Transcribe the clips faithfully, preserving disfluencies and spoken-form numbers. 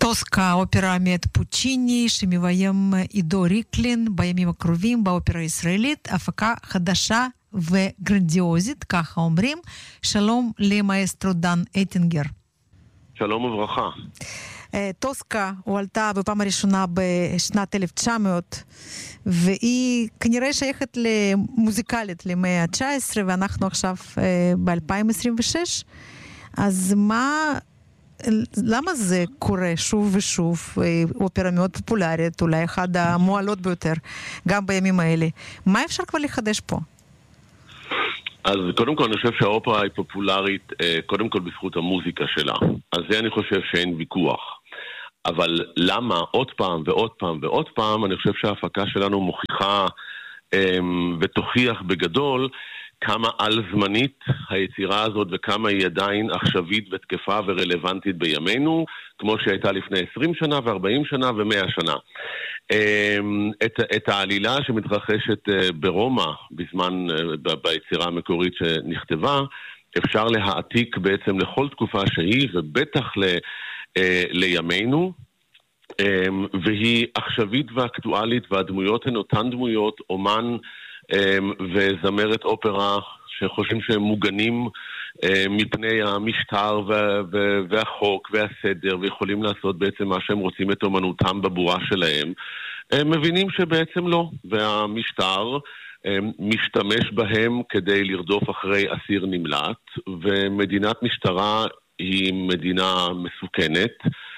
טוסקה, אופרה מאת פוצ'יני, שמביים עידו ריקלין בימים הקרובים באופרה הישראלית, הפקה חדשה וגרנדיוזית, ככה אומרים. שלום למאסטרו דן אטינגר. שלום וברכה. טוסקה הועלתה בפעם הראשונה בשנת אלף תשע מאות, והיא כנראה שייכת למוזיקלית למאה ה-תשע עשרה, ואנחנו עכשיו ב-אלפיים עשרים ושש. אז מה, למה זה קורה שוב ושוב? אופרה מאוד פופולרית, אולי אחד המועלות ביותר, גם בימים האלה. מה אפשר כבר לחדש פה? אז קודם כל אני חושב שהאופרה היא פופולרית קודם כל בזכות המוזיקה שלה. אז זה אני חושב שאין ויכוח. אבל למה עוד פעם ועוד פעם ועוד פעם? אני חושב שההפקה שלנו מוכיחה ותוכיח בגדול כמה על זמנית היצירה הזאת וכמה היא עדיין עכשווית ותקפה ורלוונטית בימינו, כמו שהייתה לפני עשרים שנה ו-ארבעים שנה ו-מאה שנה. את, את העלילה שמתרחשת ברומא בזמן, ביצירה המקורית שנכתבה, אפשר להעתיק בעצם לכל תקופה שהיא, ובטח ל, לימינו, והיא עכשווית ואקטואלית, והדמויות הן אותן דמויות, אומן וזמרת אופרה שחושבים שהם מוגנים מפני המשטר והחוק והסדר, ויכולים לעשות בעצם מה שהם רוצים את אומנותם בבורה שלהם. הם מבינים שבעצם לא, והמשטר משתמש בהם כדי לרדוף אחרי אסיר נמלט, ומדינת משטרה היא מדינה מסוכנת,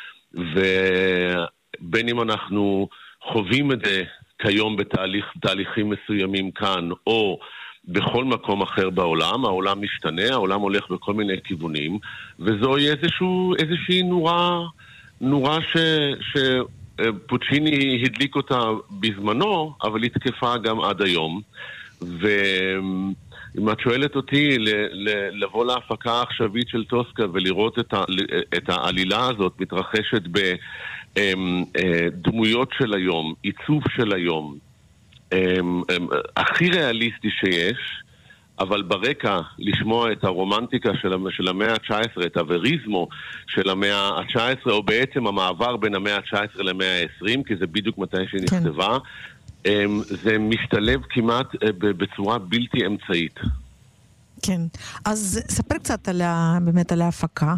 ובין אם אנחנו חווים את זה כיום בתהליך, תהליכים מסוימים כאן, או בכל מקום אחר בעולם, העולם משתנה, העולם הולך בכל מיני כיוונים, וזוהי איזשהו, איזושהי נורה, נורה ש, שפוצ'יני הדליק אותה בזמנו, אבל היא תקפה גם עד היום. ואם את שואלת אותי ל, ל, לבוא להפקה העכשווית של טוסקה ולראות את, ה, את העלילה הזאת מתרחשת ב... דמויות של היום, עיצוב של היום, הכי ריאליסטי שיש, אבל ברקע לשמוע את הרומנטיקה של המאה ה-תשע עשרה, את הווריזמו של המאה ה-תשע עשרה, או בעצם המעבר בין המאה ה-תשע עשרה למאה ה-עשרים, כי זה בדיוק מתי שהיא נכתבה, זה משתלב כמעט בצורה בלתי אמצעית. כן, אז ספר קצת על, באמת על ההפקה.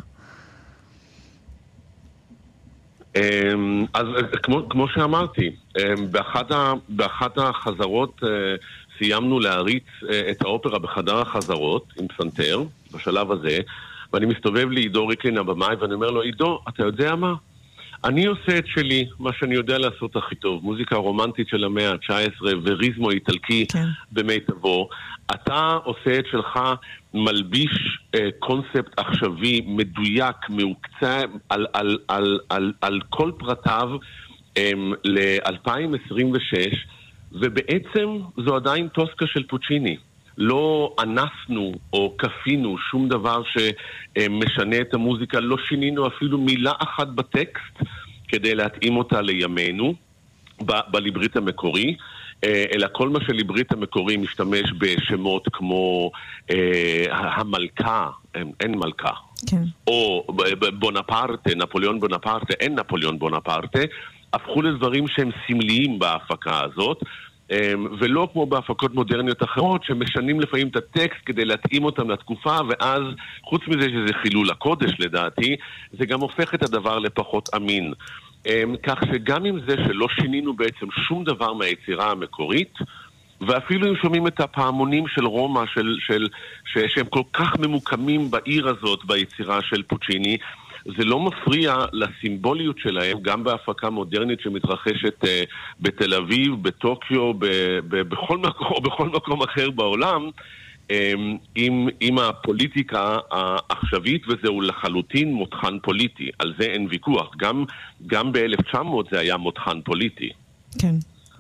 אז כמו, כמו שאמרתי, באחת, ה, באחת החזרות סיימנו להריץ את האופרה בחדר החזרות עם פסנתר בשלב הזה, ואני מסתובב לעידו ריקלין הבמאי ואני אומר לו, עידו, אתה יודע מה? אני עושה את שלי, מה שאני יודע לעשות הכי טוב, מוזיקה רומנטית של המאה ה-תשע עשרה וריזמו איטלקי כן. במיטבו. אתה עושה את שלך, מלביש אה, קונספט עכשווי, מדויק, מעוקצה על, על, על, על, על כל פרטיו אה, ל-אלפיים עשרים ושש, ובעצם זו עדיין טוסקה של פוצ'יני. לא אנסנו או כפינו שום דבר שמשנה את המוזיקה, לא שינינו אפילו מילה אחת בטקסט כדי להתאים אותה לימינו, ב- בליברית המקורי, אלא כל מה שליברית המקורי משתמש בשמות כמו אה, המלכה, אין מלכה, כן. או בונפרטה, נפוליאון בונפרטה, אין נפוליאון בונפרטה, הפכו לדברים שהם סמליים בהפקה הזאת, ולא כמו בהפקות מודרניות אחרות שמשנים לפעמים את הטקסט כדי להתאים אותם לתקופה, ואז חוץ מזה שזה חילול הקודש לדעתי, זה גם הופך את הדבר לפחות אמין. כך שגם עם זה שלא שינינו בעצם שום דבר מהיצירה המקורית, ואפילו אם שומעים את הפעמונים של רומא, של, של, שהם כל כך ממוקמים בעיר הזאת ביצירה של פוצ'יני, זה לא מפריע לסימבוליות שלהם, גם בהפקה מודרנית שמתרחשת אה, בתל אביב, בטוקיו, ב, ב, בכל מקום, בכל מקום אחר בעולם, אה, עם, עם הפוליטיקה העכשווית, וזהו לחלוטין מותחן פוליטי. על זה אין ויכוח. גם, גם ב-אלף תשע מאות זה היה מותחן פוליטי. כן.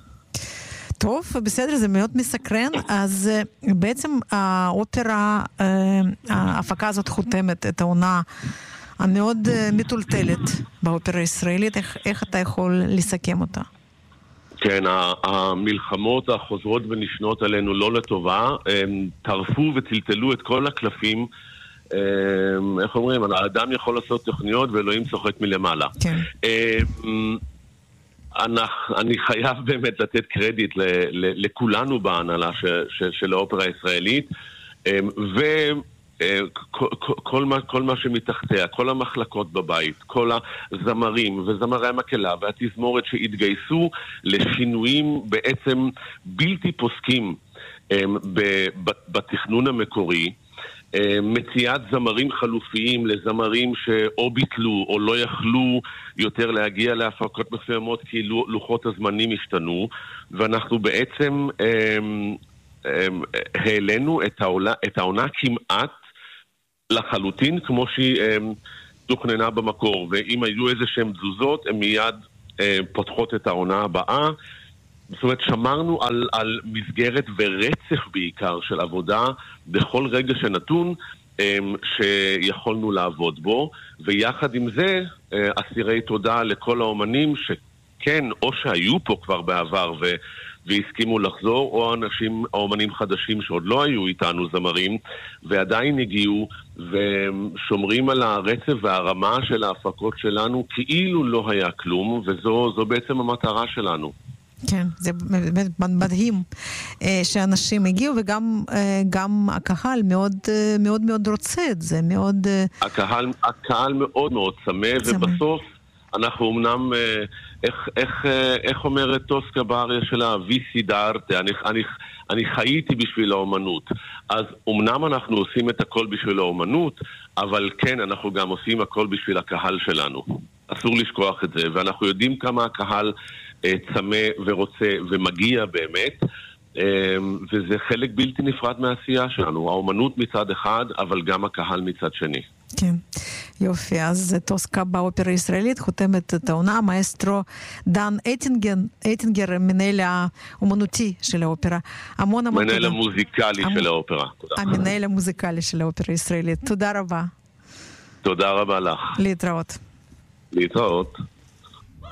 טוב, בסדר, זה מאוד מסקרן. אז uh, בעצם האופרה, uh, ההפקה הזאת חותמת את העונה המאוד uh, מטולטלת באופרה הישראלית. איך, איך אתה יכול לסכם אותה? כן, המלחמות החוזרות ונשנות עלינו לא לטובה, הם טרפו וטלטלו את כל הקלפים איך אומרים, האדם יכול לעשות תוכניות ואלוהים צוחק מלמעלה. כן. אני חייב באמת לתת קרדיט לכולנו בהנהלה של האופרה הישראלית, וכל מה, כל מה שמתחתיה, כל המחלקות בבית, כל הזמרים וזמרי המקהלה והתזמורת שהתגייסו לשינויים בעצם בלתי פוסקים בתכנון המקורי, מציאת זמרים חלופיים לזמרים שאו ביטלו או לא יכלו יותר להגיע להפקות מסוימות כי לוחות הזמנים השתנו, ואנחנו בעצם העלינו את העונה, את העונה כמעט לחלוטין כמו שהיא תוכננה במקור, ואם היו איזה שהם תזוזות הם מיד פותחות את העונה הבאה. זאת אומרת, שמרנו על, על מסגרת ורצף בעיקר של עבודה בכל רגע שנתון שיכולנו לעבוד בו, ויחד עם זה אסירי תודה לכל האומנים שכן, או שהיו פה כבר בעבר ו, והסכימו לחזור, או אנשים, האומנים חדשים שעוד לא היו איתנו זמרים ועדיין הגיעו ושומרים על הרצף והרמה של ההפקות שלנו כאילו לא היה כלום, וזו בעצם המטרה שלנו. כן, זה באמת מדהים שאנשים הגיעו, וגם גם הקהל מאוד מאוד מאוד רוצה את זה, מאוד... הקהל, הקהל מאוד מאוד צמא, ובסוף אנחנו אמנם, איך, איך, איך אומרת טוסקה באריה שלה, ויסי דארטה, אני, אני, אני חייתי בשביל האומנות. אז אמנם אנחנו עושים את הכל בשביל האומנות, אבל כן, אנחנו גם עושים הכל בשביל הקהל שלנו. אסור לשכוח את זה, ואנחנו יודעים כמה הקהל צמא ורוצה ומגיע באמת, וזה חלק בלתי נפרד מהעשייה שלנו, האומנות מצד אחד, אבל גם הקהל מצד שני. כן, יופי. אז טוסקה באופרה הישראלית חותמת את העונה, מאסטרו דן אטינגר, אטינגר מנהל האומנותי של האופרה. המון המון תודה. מנהל המוזיקלי של האופרה. המנהל המוזיקלי של האופרה הישראלית. תודה רבה. תודה רבה לך. להתראות. להתראות.